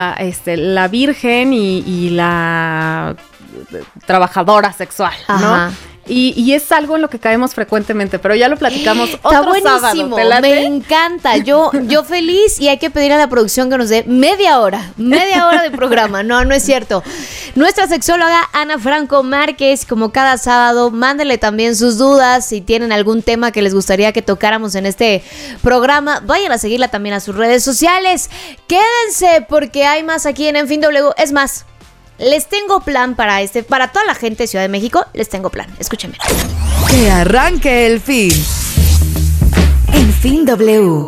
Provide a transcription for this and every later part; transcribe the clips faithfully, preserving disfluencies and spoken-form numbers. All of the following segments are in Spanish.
este, la virgen y, y la trabajadora sexual, Ajá. ¿no? Y, y es algo en lo que caemos frecuentemente, pero ya lo platicamos otro Está buenísimo, sábado. ¿Te late? Me encanta. Yo, yo feliz, y hay que pedir a la producción que nos dé media hora, media hora de programa. No, no es cierto. Nuestra sexóloga Ana Franco Márquez, como cada sábado, mándenle también sus dudas. Si tienen algún tema que les gustaría que tocáramos en este programa, vayan a seguirla también a sus redes sociales. Quédense porque hay más aquí en En Fin W. Es más, les tengo plan para este, para toda la gente de Ciudad de México, les tengo plan. Escúchenme. Que arranque el fin. En Fin W.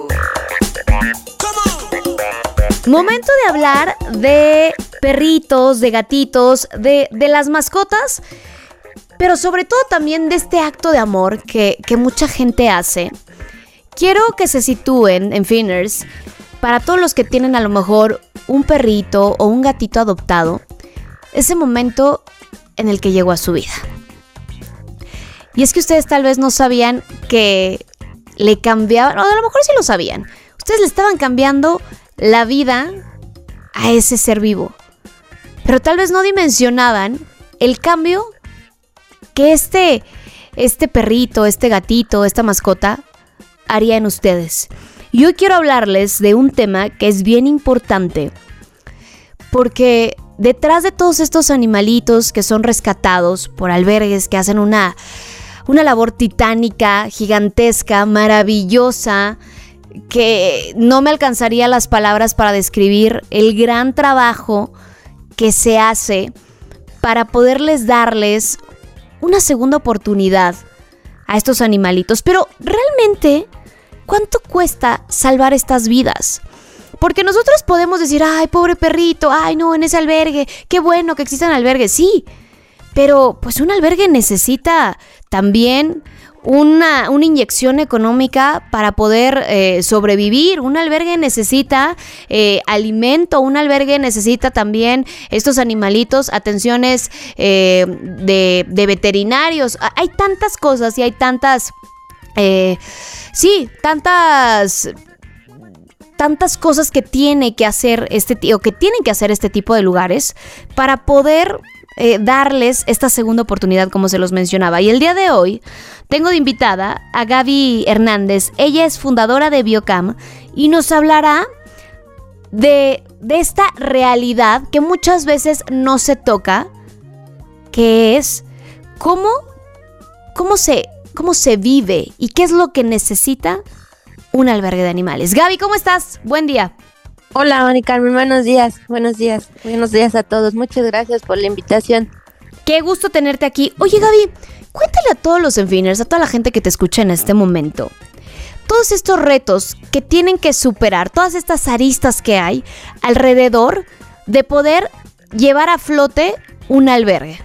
Momento de hablar de perritos, de gatitos, de, de las mascotas, pero sobre todo también de este acto de amor que, que mucha gente hace. Quiero que se sitúen, en Finners, para todos los que tienen a lo mejor un perrito o un gatito adoptado, ese momento en el que llegó a su vida. Y es que ustedes tal vez no sabían que le cambiaban, o a lo mejor sí lo sabían. Ustedes le estaban cambiando la vida a ese ser vivo. Pero tal vez no dimensionaban el cambio que este, este perrito, este gatito, esta mascota haría en ustedes. Y hoy quiero hablarles de un tema que es bien importante, porque detrás de todos estos animalitos que son rescatados por albergues que hacen una, una labor titánica, gigantesca, maravillosa, que no me alcanzaría las palabras para describir el gran trabajo que se hace para poderles darles una segunda oportunidad a estos animalitos. Pero realmente, ¿cuánto cuesta salvar estas vidas? Porque nosotros podemos decir, ay, pobre perrito, ay, no, en ese albergue, qué bueno que existan albergues, sí, pero pues un albergue necesita también una, una inyección económica para poder eh, sobrevivir. Un albergue necesita eh, alimento, un albergue necesita también estos animalitos, atenciones eh, de, de veterinarios. Hay tantas cosas y hay tantas, eh, sí, tantas... tantas cosas que tiene que hacer este o que tienen que hacer este tipo de lugares para poder eh, darles esta segunda oportunidad, como se los mencionaba. Y el día de hoy tengo de invitada a Gaby Hernández. Ella es fundadora de Biocam y nos hablará de, de esta realidad que muchas veces no se toca, que es cómo, cómo se, cómo se vive y qué es lo que necesita un albergue de animales. Gaby, ¿cómo estás? Buen día. Hola, Mari Carmen, buenos días, buenos días, buenos días a todos. Muchas gracias por la invitación. Qué gusto tenerte aquí. Oye, Gaby, cuéntale a todos los Enfiners, a toda la gente que te escucha en este momento, todos estos retos que tienen que superar, todas estas aristas que hay alrededor de poder llevar a flote un albergue.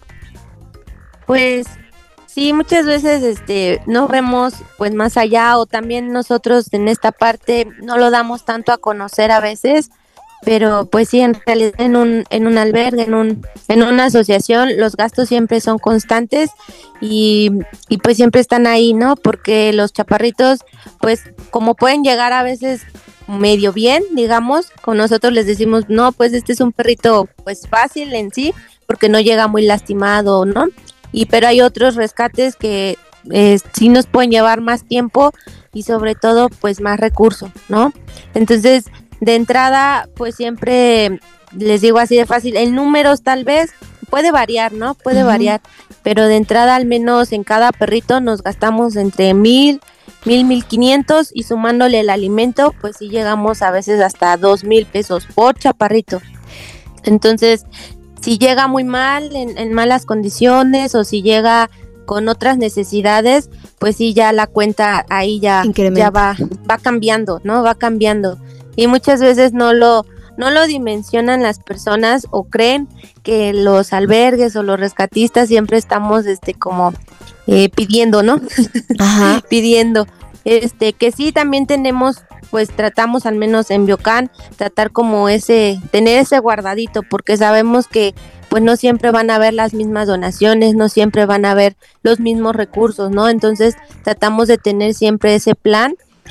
Pues sí, muchas veces este no vemos pues más allá, o también nosotros en esta parte no lo damos tanto a conocer a veces, pero pues sí, en realidad en un en un albergue, en un en una asociación, los gastos siempre son constantes y, y pues siempre están ahí, ¿no? Porque los chaparritos pues como pueden llegar a veces medio bien, digamos, con nosotros les decimos, no, pues este es un perrito pues fácil en sí, porque no llega muy lastimado, ¿no? Y pero hay otros rescates que eh, sí nos pueden llevar más tiempo y sobre todo pues más recursos, ¿no? Entonces, de entrada, pues siempre les digo así de fácil, en números tal vez puede variar, ¿no? Puede uh-huh. variar, pero de entrada al menos en cada perrito nos gastamos entre mil, mil, mil quinientos y sumándole el alimento, pues sí llegamos a veces hasta dos mil pesos por chaparrito. Entonces, si llega muy mal, en, en malas condiciones, o si llega con otras necesidades, pues sí, ya la cuenta ahí ya, ya va, va cambiando, ¿no? Va cambiando. Y muchas veces no lo, no lo dimensionan las personas o creen que los albergues o los rescatistas siempre estamos este como eh, pidiendo, ¿no? Ajá. pidiendo. Este, que sí también tenemos, pues tratamos al menos en Biocam, tratar como ese, tener ese guardadito, porque sabemos que pues no siempre van a haber las mismas donaciones, no siempre van a haber los mismos recursos, ¿no? Entonces tratamos de tener siempre ese plan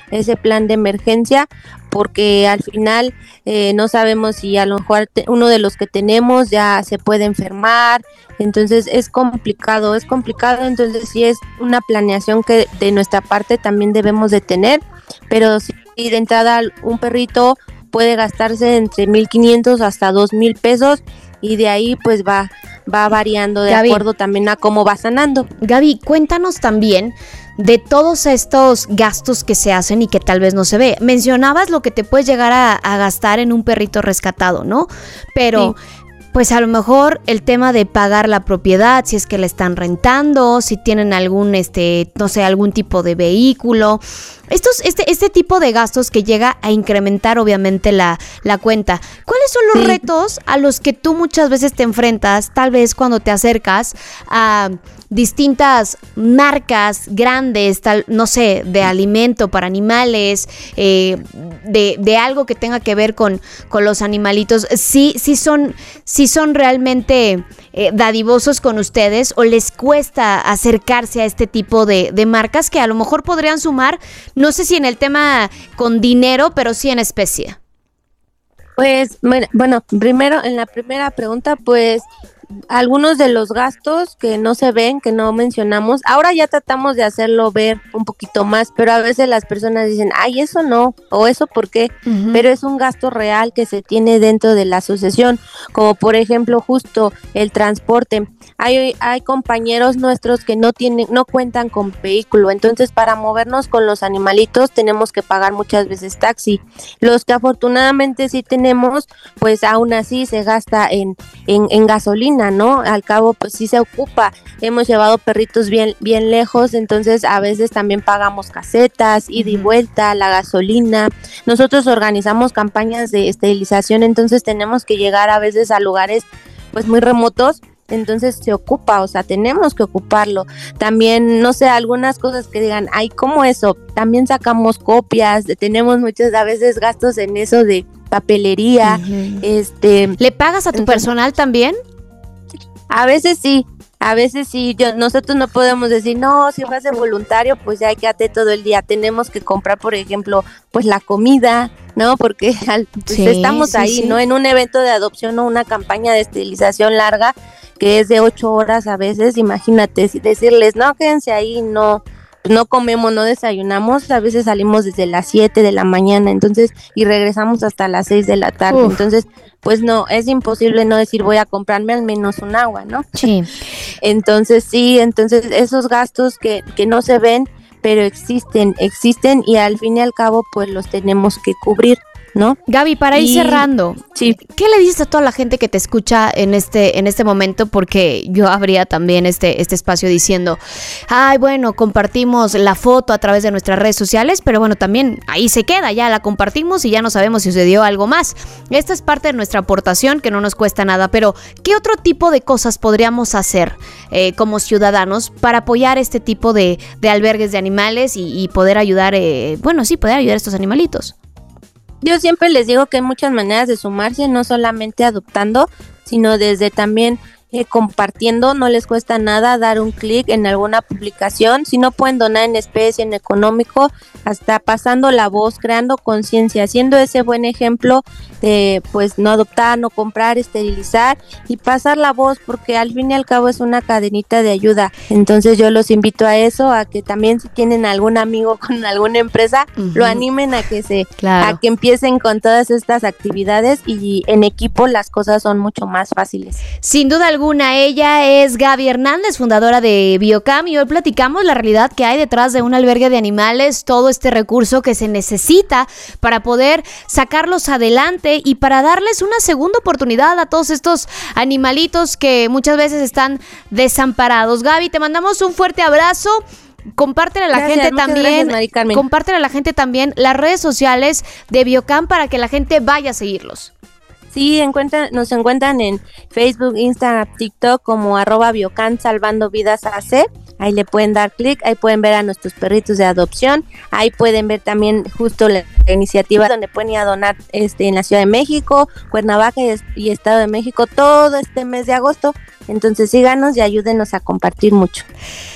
ese plan de emergencia, porque al final eh, no sabemos si a lo mejor te, uno de los que tenemos ya se puede enfermar, entonces es complicado, es complicado, entonces sí es una planeación que de nuestra parte también debemos de tener, pero sí de entrada un perrito puede gastarse entre mil quinientos hasta dos mil pesos y de ahí pues va, va variando de Gaby, acuerdo también a cómo va sanando. Gaby, cuéntanos también de todos estos gastos que se hacen y que tal vez no se ve. Mencionabas lo que te puedes llegar a, a gastar en un perrito rescatado, ¿no? Pero sí, pues a lo mejor el tema de pagar la propiedad, si es que la están rentando, si tienen algún, este, no sé, algún tipo de vehículo. Estos, este, este tipo de gastos que llega a incrementar obviamente la, la cuenta. ¿Cuáles son los sí. retos a los que tú muchas veces te enfrentas, tal vez cuando te acercas a distintas marcas grandes, tal, no sé, de alimento para animales, eh, de, de algo que tenga que ver con, con los animalitos? ¿Sí, sí son, sí son realmente eh, dadivosos con ustedes o les cuesta acercarse a este tipo de, de marcas que a lo mejor podrían sumar, no sé si en el tema con dinero, pero sí en especie? Pues, bueno, primero, en la primera pregunta, pues, algunos de los gastos que no se ven, que no mencionamos, ahora ya tratamos de hacerlo ver un poquito más, pero a veces las personas dicen, ay, eso no, o eso por qué, uh-huh. pero es un gasto real que se tiene dentro de la asociación, como por ejemplo justo el transporte. Hay, hay compañeros nuestros que no tienen, no cuentan con vehículo, entonces para movernos con los animalitos tenemos que pagar muchas veces taxi. Los que afortunadamente sí tenemos, pues aún así se gasta en, en, en gasolina, ¿no? Al cabo, pues sí se ocupa. Hemos llevado perritos bien, bien lejos, entonces a veces también pagamos casetas, ida y vuelta, la gasolina. Nosotros organizamos campañas de esterilización, entonces tenemos que llegar a veces a lugares pues muy remotos, entonces se ocupa, o sea, tenemos que ocuparlo. También, no sé, algunas cosas que digan, ay, ¿cómo eso? También sacamos copias, tenemos muchos a veces gastos en eso de papelería. Uh-huh. este ¿Le pagas a tu entonces, personal también? A veces sí, a veces sí, yo, nosotros no podemos decir, no, si vas de voluntario, pues ya quédate todo el día, tenemos que comprar, por ejemplo, pues la comida, ¿no? Porque al, pues sí, estamos sí, ahí, sí. ¿no? En un evento de adopción o una campaña de esterilización larga, que es de ocho horas a veces, imagínate, decirles, no, quédense ahí, no, no comemos, no desayunamos, a veces salimos desde las siete de la mañana, entonces, y regresamos hasta las seis de la tarde, Uf. entonces, pues no, es imposible no decir voy a comprarme al menos un agua, ¿no? Sí. Entonces, sí, entonces esos gastos que, que no se ven, pero existen, existen y al fin y al cabo, pues los tenemos que cubrir, ¿no? Gaby, para ir y, cerrando, sí. ¿qué le dices a toda la gente que te escucha en este en este momento? Porque yo abría también este, este espacio diciendo, ay, bueno, compartimos la foto a través de nuestras redes sociales, pero bueno, también ahí se queda, ya la compartimos y ya no sabemos si sucedió algo más. Esta es parte de nuestra aportación que no nos cuesta nada, pero ¿qué otro tipo de cosas podríamos hacer eh, como ciudadanos para apoyar este tipo de, de albergues de animales y, y poder ayudar, eh, bueno, sí, poder ayudar a estos animalitos? Yo siempre les digo que hay muchas maneras de sumarse, no solamente adoptando, sino desde también eh, compartiendo, no les cuesta nada dar un clic en alguna publicación, si no pueden donar en especie, en económico, hasta pasando la voz, creando conciencia, haciendo ese buen ejemplo de pues no adoptar, no comprar, esterilizar y pasar la voz, porque al fin y al cabo es una cadenita de ayuda. Entonces yo los invito a eso, a que también si tienen algún amigo con alguna empresa, uh-huh. lo animen a que se, claro. a que empiecen con todas estas actividades y en equipo las cosas son mucho más fáciles. Sin duda alguna, ella es Gaby Hernández, fundadora de Biocam, y hoy platicamos la realidad que hay detrás de un albergue de animales, todo este recurso que se necesita para poder sacarlos adelante y para darles una segunda oportunidad a todos estos animalitos que muchas veces están desamparados. Gaby, te mandamos un fuerte abrazo. Compártele a la gracias, gente también, gracias, compártele a la gente también las redes sociales de Biocam para que la gente vaya a seguirlos. Sí, encuentran, nos encuentran en Facebook, Instagram, TikTok como arroba Biocam Salvando Vidas A C. Ahí le pueden dar clic, ahí pueden ver a nuestros perritos de adopción, ahí pueden ver también justo la iniciativa donde pueden ir a donar este, en la Ciudad de México, Cuernavaca y, y Estado de México todo este mes de agosto. Entonces síganos y ayúdenos a compartir mucho.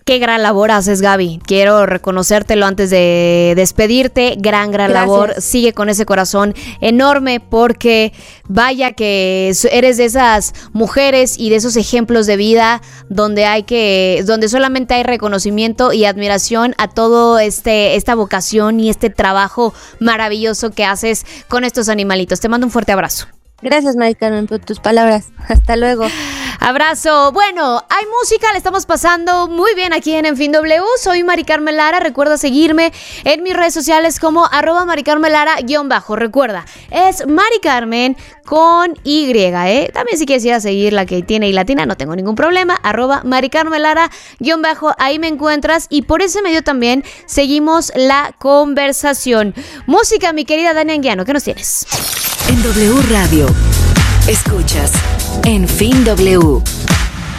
Qué gran labor haces, Gaby. Quiero reconocértelo antes de despedirte. Gran, gran Gracias. labor. Sigue con ese corazón enorme porque vaya que eres de esas mujeres y de esos ejemplos de vida donde hay que, donde solamente hay reconocimiento y admiración a todo este, esta vocación y este trabajo maravilloso que haces con estos animalitos. Te mando un fuerte abrazo. Gracias, Mari Carmen, por tus palabras. Hasta luego. Abrazo. Bueno, hay música, le estamos pasando muy bien aquí en En Fin W. Soy Mari Carmen Lara. Recuerda seguirme en mis redes sociales como arroba Mari Carmen Lara guión bajo. Recuerda, es Mari Carmen con Y, ¿eh? También si quieres ir a seguir la que tiene y latina, no tengo ningún problema. Arroba Mari Carmen Lara guión bajo. Ahí me encuentras y por ese medio también seguimos la conversación. Música, mi querida Dani Anguiano, ¿qué nos tienes? En W Radio, escuchas En Fin W.